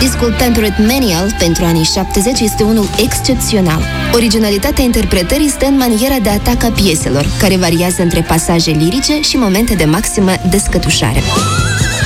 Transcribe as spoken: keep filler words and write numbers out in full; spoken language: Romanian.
Discul Pampered Manial pentru anii șaptezeci este unul excepțional. Originalitatea interpretării stă în maniera de atac a pieselor, care variază între pasaje lirice și momente de maximă descătușare.